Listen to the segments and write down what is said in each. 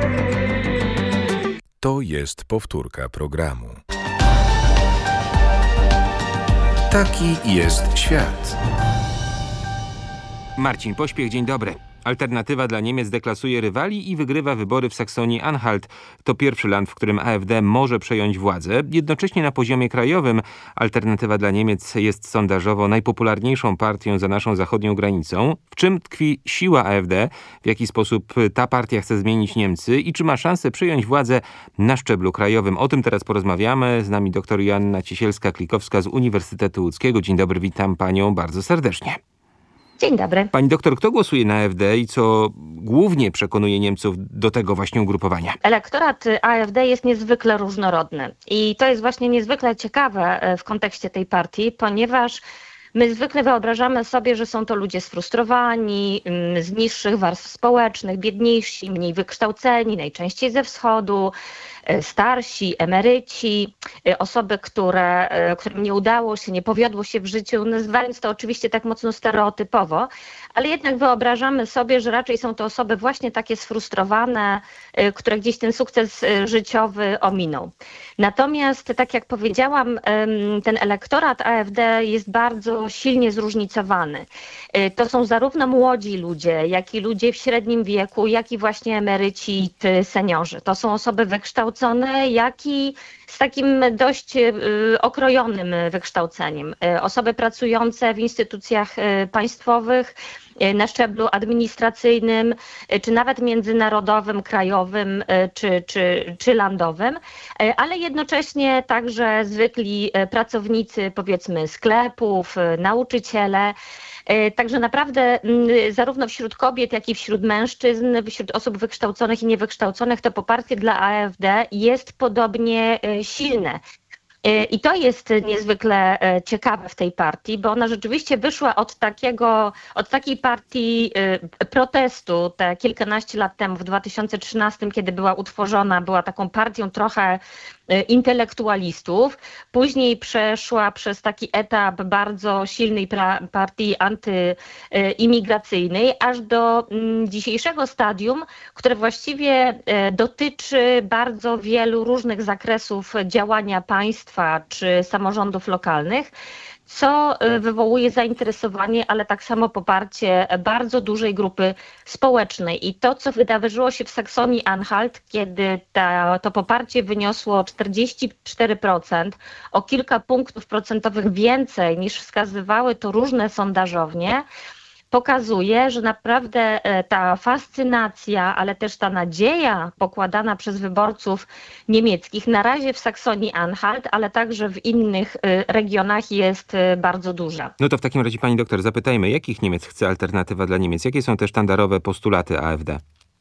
To jest powtórka programu. Taki jest świat. Marcin Pośpiech, dzień dobry. Alternatywa dla Niemiec deklasuje rywali i wygrywa wybory w Saksonii-Anhalt. To pierwszy land, w którym AfD może przejąć władzę. Jednocześnie na poziomie krajowym Alternatywa dla Niemiec jest sondażowo najpopularniejszą partią za naszą zachodnią granicą. W czym tkwi siła AfD? W jaki sposób ta partia chce zmienić Niemcy? I czy ma szansę przejąć władzę na szczeblu krajowym? O tym teraz porozmawiamy. Z nami dr Joanna Ciesielska-Klikowska z Uniwersytetu Łódzkiego. Dzień dobry, witam panią bardzo serdecznie. Dzień dobry. Pani doktor, kto głosuje na AfD i co głównie przekonuje Niemców do tego właśnie ugrupowania? Elektorat AfD jest niezwykle różnorodny i to jest właśnie niezwykle ciekawe w kontekście tej partii, ponieważ my zwykle wyobrażamy sobie, że są to ludzie sfrustrowani, z niższych warstw społecznych, biedniejsi, mniej wykształceni, najczęściej ze wschodu, starsi, emeryci, osoby, którym nie udało się, nie powiodło się w życiu, nazywając to oczywiście tak mocno stereotypowo, ale jednak wyobrażamy sobie, że raczej są to osoby właśnie takie sfrustrowane, które gdzieś ten sukces życiowy ominą. Natomiast, tak jak powiedziałam, ten elektorat AfD jest bardzo silnie zróżnicowany. To są zarówno młodzi ludzie, jak i ludzie w średnim wieku, jak i właśnie emeryci, seniorzy. To są osoby wykształcone, jak i z takim dość okrojonym wykształceniem. Osoby pracujące w instytucjach państwowych, na szczeblu administracyjnym, czy nawet międzynarodowym, krajowym, czy landowym, ale jednocześnie także zwykli pracownicy, powiedzmy, sklepów, nauczyciele. Także naprawdę zarówno wśród kobiet, jak i wśród mężczyzn, wśród osób wykształconych i niewykształconych to poparcie dla AfD jest podobnie silne. I to jest niezwykle ciekawe w tej partii, bo ona rzeczywiście wyszła od takiej partii protestu te kilkanaście lat temu, w 2013, kiedy była utworzona, była taką partią trochę intelektualistów. Później przeszła przez taki etap bardzo silnej partii antyimigracyjnej, aż do dzisiejszego stadium, które właściwie dotyczy bardzo wielu różnych zakresów działania państwa czy samorządów lokalnych, co wywołuje zainteresowanie, ale tak samo poparcie bardzo dużej grupy społecznej. I to, co wydarzyło się w Saksonii-Anhalt, kiedy to poparcie wyniosło 44%, o kilka punktów procentowych więcej niż wskazywały to różne sondażownie, pokazuje, że naprawdę ta fascynacja, ale też ta nadzieja pokładana przez wyborców niemieckich na razie w Saksonii-Anhalt, ale także w innych regionach jest bardzo duża. No to w takim razie, pani doktor, zapytajmy, jakich Niemiec chce Alternatywa dla Niemiec? Jakie są te sztandarowe postulaty AfD?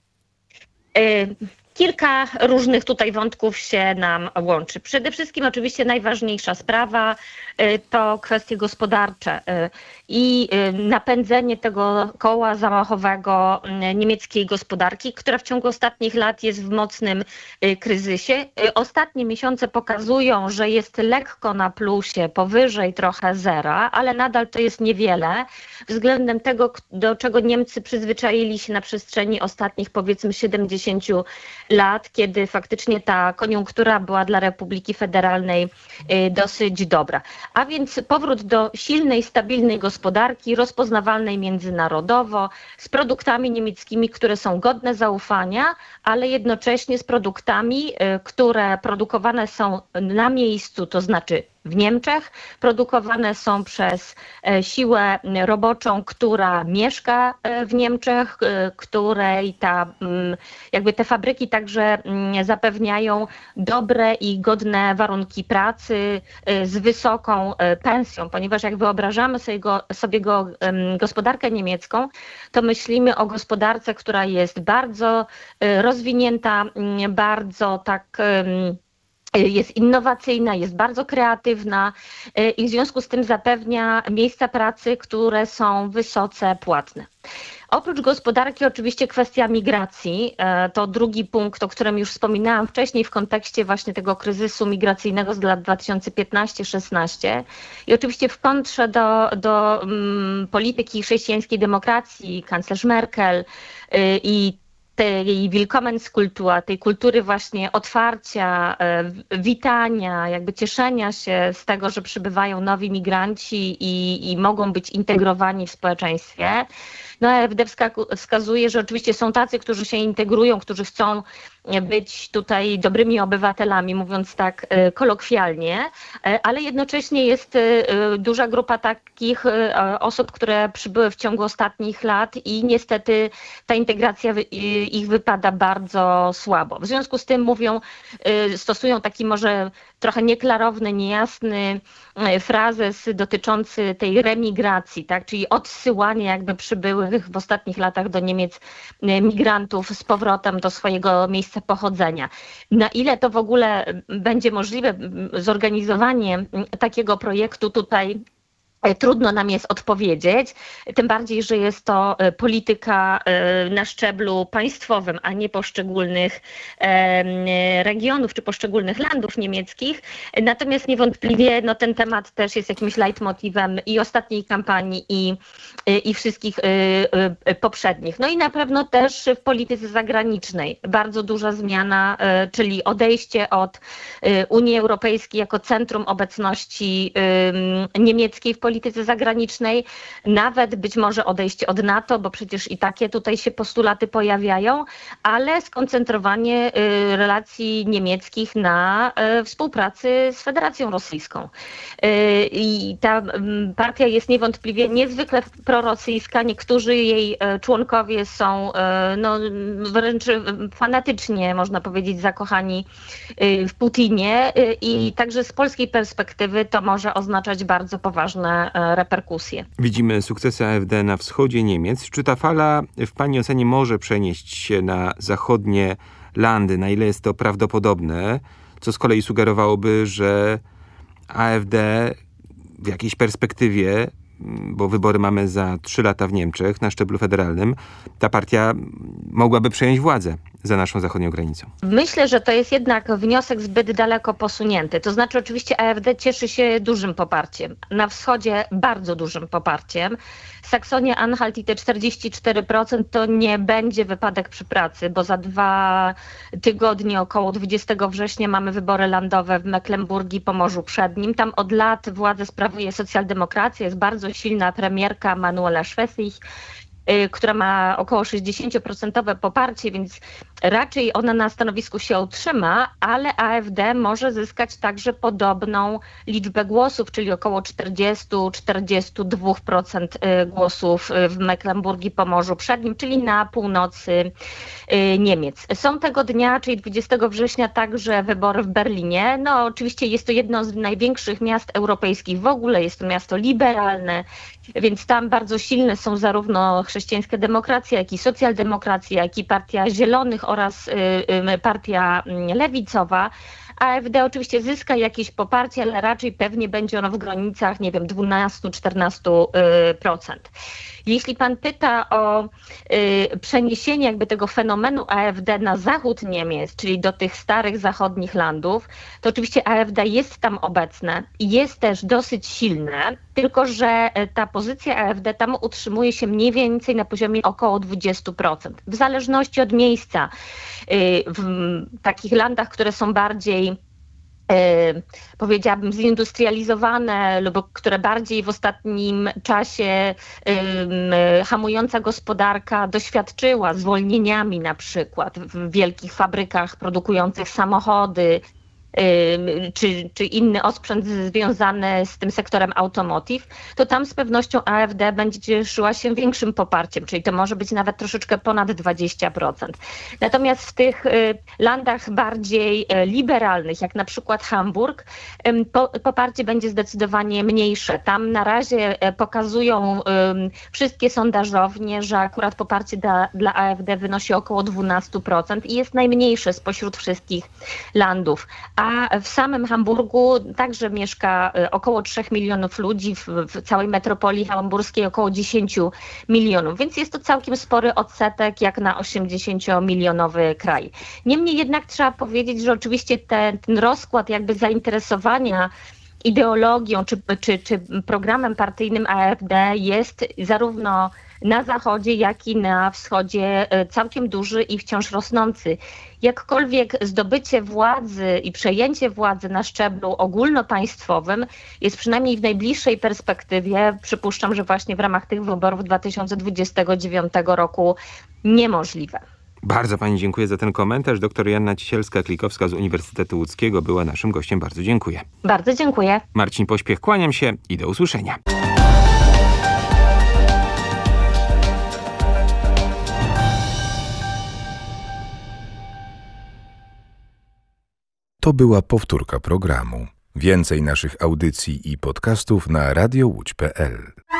Kilka różnych tutaj wątków się nam łączy. Przede wszystkim oczywiście najważniejsza sprawa to kwestie gospodarcze i napędzenie tego koła zamachowego niemieckiej gospodarki, która w ciągu ostatnich lat jest w mocnym kryzysie. Ostatnie miesiące pokazują, że jest lekko na plusie, powyżej trochę zera, ale nadal to jest niewiele względem tego, do czego Niemcy przyzwyczaili się na przestrzeni ostatnich, powiedzmy, 70 lat, kiedy faktycznie ta koniunktura była dla Republiki Federalnej dosyć dobra. A więc powrót do silnej, stabilnej gospodarki, rozpoznawalnej międzynarodowo, z produktami niemieckimi, które są godne zaufania, ale jednocześnie z produktami, które produkowane są na miejscu, to znaczy w Niemczech, produkowane są przez siłę roboczą, która mieszka w Niemczech, której te fabryki także zapewniają dobre i godne warunki pracy z wysoką pensją, ponieważ jak wyobrażamy sobie gospodarkę niemiecką, to myślimy o gospodarce, która jest bardzo rozwinięta, bardzo jest innowacyjna, jest bardzo kreatywna i w związku z tym zapewnia miejsca pracy, które są wysoce płatne. Oprócz gospodarki oczywiście kwestia migracji, to drugi punkt, o którym już wspominałam wcześniej w kontekście właśnie tego kryzysu migracyjnego z lat 2015-16 i oczywiście w kontrze do polityki chrześcijańskiej demokracji, kanclerz Merkel i tej Willkommenskultur, tej kultury właśnie otwarcia, witania, jakby cieszenia się z tego, że przybywają nowi migranci i mogą być integrowani w społeczeństwie. No AfD wskazuje, że oczywiście są tacy, którzy się integrują, którzy chcą być tutaj dobrymi obywatelami, mówiąc tak kolokwialnie, ale jednocześnie jest duża grupa takich osób, które przybyły w ciągu ostatnich lat i niestety ta integracja ich wypada bardzo słabo. W związku z tym stosują taki może trochę nieklarowny, niejasny frazes dotyczący tej remigracji, tak? Czyli odsyłania jakby przybyłych w ostatnich latach do Niemiec migrantów z powrotem do swojego miejsca pochodzenia. Na ile to w ogóle będzie możliwe, zorganizowanie takiego projektu tutaj trudno nam jest odpowiedzieć, tym bardziej, że jest to polityka na szczeblu państwowym, a nie poszczególnych regionów czy poszczególnych landów niemieckich. Natomiast niewątpliwie ten temat też jest jakimś leitmotivem i ostatniej kampanii i wszystkich poprzednich. No i na pewno też w polityce zagranicznej bardzo duża zmiana, czyli odejście od Unii Europejskiej jako centrum obecności niemieckiej w polityce zagranicznej, nawet być może odejście od NATO, bo przecież i takie tutaj się postulaty pojawiają, ale skoncentrowanie relacji niemieckich na współpracy z Federacją Rosyjską. I ta partia jest niewątpliwie niezwykle prorosyjska. Niektórzy jej członkowie są wręcz fanatycznie, można powiedzieć, zakochani w Putinie i także z polskiej perspektywy to może oznaczać bardzo poważne reperkusje. Widzimy sukcesy AfD na wschodzie Niemiec. Czy ta fala w Pani ocenie może przenieść się na zachodnie landy? Na ile jest to prawdopodobne? Co z kolei sugerowałoby, że AfD w jakiejś perspektywie, bo wybory mamy za 3 lata w Niemczech na szczeblu federalnym, ta partia mogłaby przejąć władzę za naszą zachodnią granicą. Myślę, że to jest jednak wniosek zbyt daleko posunięty. To znaczy oczywiście AfD cieszy się dużym poparciem. Na wschodzie bardzo dużym poparciem. Saksonia-Anhalt i te 44% to nie będzie wypadek przy pracy, bo za 2 tygodnie, około 20 września mamy wybory landowe w Mecklenburgii i Pomorzu Przednim. Tam od lat władzę sprawuje socjaldemokracja, jest bardzo silna premierka Manuela Schwesig, która ma około 60% poparcie, więc raczej ona na stanowisku się utrzyma, ale AfD może zyskać także podobną liczbę głosów, czyli około 40-42% głosów w Mecklenburgii, Pomorzu Przednim, czyli na północy Niemiec. Są tego dnia, czyli 20 września, także wybory w Berlinie. No oczywiście jest to jedno z największych miast europejskich w ogóle, jest to miasto liberalne, więc tam bardzo silne są zarówno chrześcijańska demokracja, jak i socjaldemokracja, jak i Partia Zielonych oraz partia lewicowa. AfD oczywiście zyska jakieś poparcie, ale raczej pewnie będzie ono w granicach, 12-14%. Jeśli pan pyta o przeniesienie jakby tego fenomenu AfD na zachód Niemiec, czyli do tych starych zachodnich landów, to oczywiście AfD jest tam obecne i jest też dosyć silne, tylko że ta pozycja AfD tam utrzymuje się mniej więcej na poziomie około 20%. W zależności od miejsca, w takich landach, które są bardziej powiedziałabym zindustrializowane lub które bardziej w ostatnim czasie hamująca gospodarka doświadczyła zwolnieniami na przykład w wielkich fabrykach produkujących samochody, czy inny osprzęt związany z tym sektorem automotive, to tam z pewnością AfD będzie cieszyła się większym poparciem, czyli to może być nawet troszeczkę ponad 20%. Natomiast w tych landach bardziej liberalnych, jak na przykład Hamburg, poparcie będzie zdecydowanie mniejsze. Tam na razie pokazują wszystkie sondażownie, że akurat poparcie dla AfD wynosi około 12% i jest najmniejsze spośród wszystkich landów. A w samym Hamburgu także mieszka około 3 milionów ludzi, w całej metropolii hamburskiej około 10 milionów, więc jest to całkiem spory odsetek jak na 80-milionowy kraj. Niemniej jednak trzeba powiedzieć, że oczywiście ten rozkład jakby zainteresowania ideologią czy programem partyjnym AfD jest zarówno na zachodzie, jak i na wschodzie całkiem duży i wciąż rosnący. Jakkolwiek zdobycie władzy i przejęcie władzy na szczeblu ogólnopaństwowym jest przynajmniej w najbliższej perspektywie, przypuszczam, że właśnie w ramach tych wyborów 2029 roku niemożliwe. Bardzo pani dziękuję za ten komentarz. Doktor Joanna Ciesielska-Klikowska z Uniwersytetu Łódzkiego była naszym gościem. Bardzo dziękuję. Bardzo dziękuję. Marcin Pośpiech, kłaniam się i do usłyszenia. To była powtórka programu. Więcej naszych audycji i podcastów na radiołódź.pl.